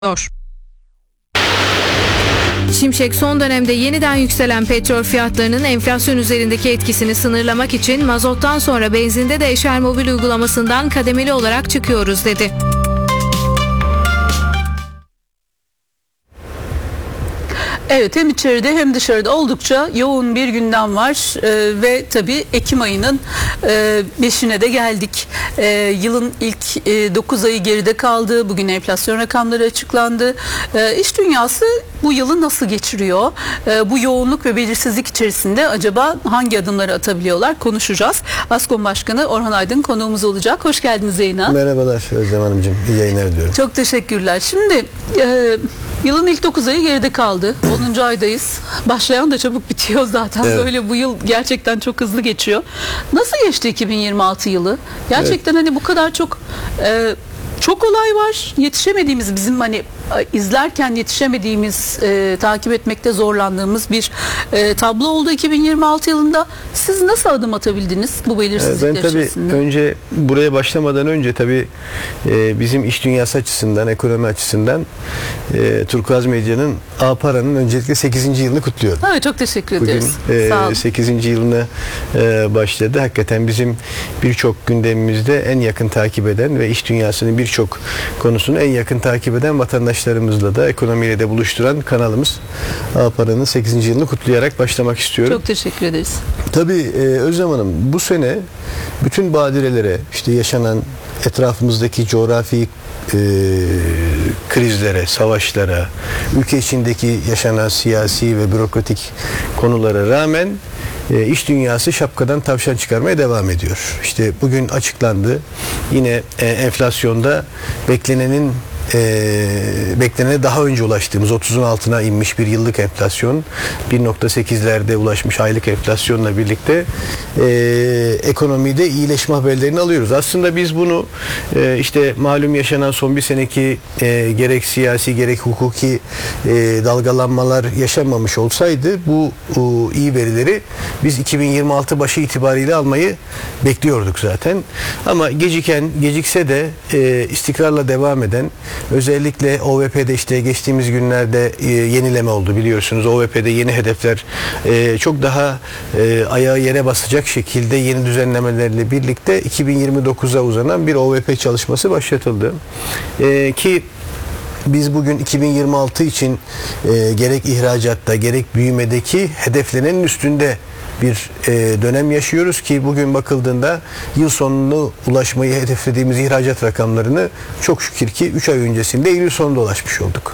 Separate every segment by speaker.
Speaker 1: Zor. Şimşek son dönemde yeniden yükselen petrol fiyatlarının enflasyon üzerindeki etkisini sınırlamak için mazottan sonra benzinde de Eşer Mobil uygulamasından kademeli olarak çıkıyoruz dedi.
Speaker 2: Evet, hem içeride hem dışarıda oldukça yoğun bir gündem var ve tabii Ekim ayının 5'ine de geldik. Yılın ilk 9 ayı geride kaldı. Bugün enflasyon rakamları açıklandı. İş dünyası bu yılı nasıl geçiriyor? Bu yoğunluk ve belirsizlik içerisinde acaba hangi adımları atabiliyorlar? Konuşacağız. Askom Başkanı Orhan Aydın konuğumuz olacak. Hoş geldiniz yayına.
Speaker 3: Merhabalar Özlem Hanımcığım. İyi yayınlar diliyorum.
Speaker 2: Çok teşekkürler. Şimdi yılın ilk 9 ayı geride kaldı. 10. aydayız. Başlayan da çabuk bitiyor zaten. Evet. Böyle bu yıl gerçekten çok hızlı geçiyor. Nasıl geçti 2026 yılı? Gerçekten hani bu kadar çok olay var. Yetişemediğimiz, bizim hani izlerken yetişemediğimiz, takip etmekte zorlandığımız bir tablo oldu 2026 yılında. Siz nasıl adım atabildiniz bu belirsizlikler içerisinde?
Speaker 3: Ben tabii önce buraya başlamadan önce tabii bizim iş dünyası açısından, ekonomi açısından Turkuaz Medya'nın A-Para'nın öncelikle 8. yılını kutluyorum.
Speaker 2: Evet, çok teşekkür ederiz.
Speaker 3: Bugün 8. yılına başladı. Hakikaten bizim birçok gündemimizde en yakın takip eden ve iş dünyasının birçok konusunu en yakın takip eden vatandaşlarımızla da ekonomiyle de buluşturan kanalımız A-Para'nın 8. yılını kutlayarak başlamak istiyorum.
Speaker 2: Çok teşekkür ederiz.
Speaker 3: Tabii Özlem Hanım, bu sene bütün badirelere, işte yaşanan etrafımızdaki coğrafi krizlere, savaşlara, ülke içindeki yaşanan siyasi ve bürokratik konulara rağmen iş dünyası şapkadan tavşan çıkarmaya devam ediyor. İşte bugün açıklandı. Yine enflasyonda beklenene daha önce ulaştığımız 30'un altına inmiş bir yıllık enflasyon, 1.8'lerde ulaşmış aylık enflasyonla birlikte ekonomide iyileşme haberlerini alıyoruz. Aslında biz bunu işte malum yaşanan son bir seneki gerek siyasi gerek hukuki dalgalanmalar yaşanmamış olsaydı bu iyi verileri biz 2026 başı itibariyle almayı bekliyorduk zaten. Ama gecikse de istikrarla devam eden, özellikle OVP'de işte geçtiğimiz günlerde yenileme oldu biliyorsunuz. OVP'de yeni hedefler çok daha ayağı yere basacak şekilde yeni düzenlemelerle birlikte 2029'a uzanan bir OVP çalışması başlatıldı. Ki biz bugün 2026 için gerek ihracatta gerek büyümedeki hedeflenenin üstünde bir dönem yaşıyoruz ki bugün bakıldığında yıl sonunu ulaşmayı hedeflediğimiz ihracat rakamlarını çok şükür ki 3 ay öncesinde Eylül sonunda ulaşmış olduk.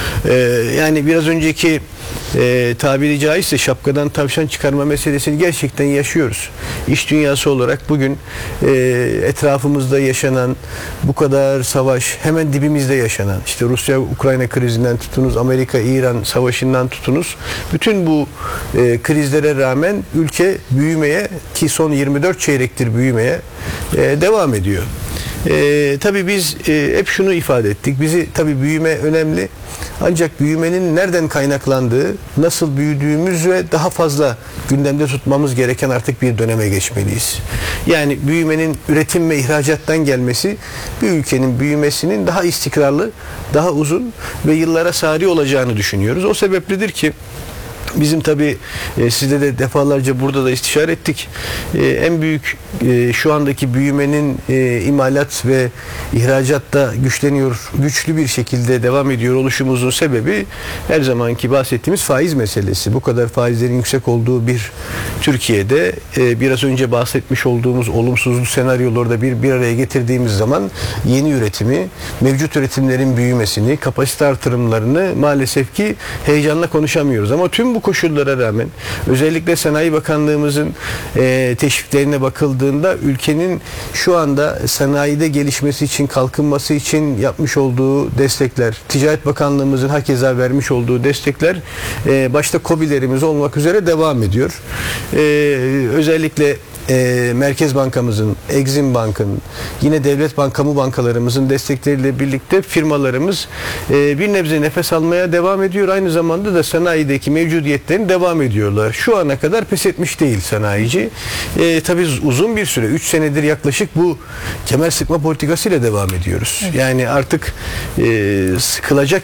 Speaker 3: Yani biraz önceki tabiri caizse şapkadan tavşan çıkarma meselesini gerçekten yaşıyoruz. İş dünyası olarak bugün etrafımızda yaşanan bu kadar savaş, hemen dibimizde yaşanan işte Rusya-Ukrayna krizinden tutunuz, Amerika-İran savaşından tutunuz, bütün bu krizlere rağmen ülke büyümeye, ki son 24 çeyrektir büyümeye devam ediyor. Tabii biz hep şunu ifade ettik. Tabii büyüme önemli. Ancak büyümenin nereden kaynaklandığı, nasıl büyüdüğümüz ve daha fazla gündemde tutmamız gereken artık bir döneme geçmeliyiz. Yani büyümenin üretim ve ihracattan gelmesi, bir ülkenin büyümesinin daha istikrarlı, daha uzun ve yıllara sari olacağını düşünüyoruz. O sebepledir ki bizim tabii sizde de defalarca burada da istişare ettik. En büyük şu andaki büyümenin imalat ve ihracatta güçlü bir şekilde devam ediyor oluşumuzun sebebi her zamanki bahsettiğimiz faiz meselesi. Bu kadar faizlerin yüksek olduğu bir Türkiye'de biraz önce bahsetmiş olduğumuz olumsuzluk senaryoları da bir araya getirdiğimiz zaman yeni üretimi, mevcut üretimlerin büyümesini, kapasite artırımlarını maalesef ki heyecanla konuşamıyoruz. Ama tüm bu koşullara rağmen özellikle Sanayi Bakanlığımızın teşviklerine bakıldığında ülkenin şu anda sanayide gelişmesi için, kalkınması için yapmış olduğu destekler, Ticaret Bakanlığımızın hakeza vermiş olduğu destekler başta KOBİ'lerimiz olmak üzere devam ediyor. Özellikle Merkez Bankamızın, Exim Bank'ın, yine devlet kamu bankalarımızın destekleriyle birlikte firmalarımız bir nebze nefes almaya devam ediyor. Aynı zamanda da sanayideki mevcudiyetlerini devam ediyorlar. Şu ana kadar pes etmiş değil sanayici. Tabii uzun bir süre, 3 senedir yaklaşık bu kemer sıkma politikasıyla devam ediyoruz. Evet. Yani artık sıkılacak